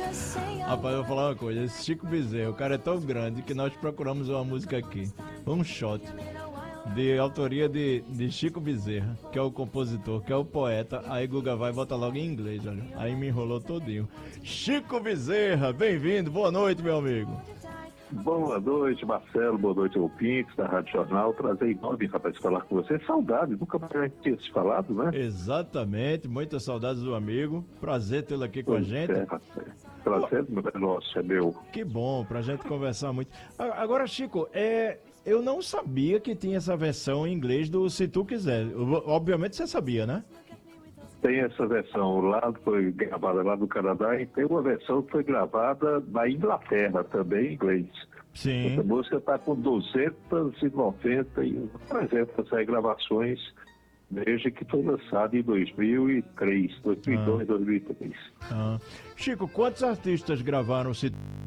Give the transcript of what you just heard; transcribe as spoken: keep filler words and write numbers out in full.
Rapaz, eu vou falar uma coisa. Esse Chico Bezerra, o cara é tão grande que nós procuramos uma música aqui. Um shot. De autoria de, de Chico Bezerra, que é o compositor, que é o poeta. Aí Guga vai e bota logo em inglês, olha. Aí me enrolou todinho. Chico Bezerra, bem-vindo, boa noite, meu amigo. Boa noite, Marcelo, boa noite ao Pinks, da Rádio Jornal. Prazer enorme, rapaz, falar com você. Saudade, nunca mais tinha se falado, né? Exatamente, muitas saudades do amigo. Prazer tê-lo aqui com pois a gente. É, rapaz. Prazer é nosso, é meu. Que bom, pra gente conversar muito. Agora, Chico, é... eu não sabia que tinha essa versão em inglês do Se Tu Quiser. Obviamente você sabia, né? Tem essa versão lá, foi gravada lá no Canadá, e tem uma versão que foi gravada na Inglaterra, também em inglês. Sim. Essa música está com duzentas e noventa e trezentas aí, gravações, desde que foi lançada em dois mil e três, dois mil e dois, ah. dois mil e três. Ah. Chico, quantos artistas gravaram Se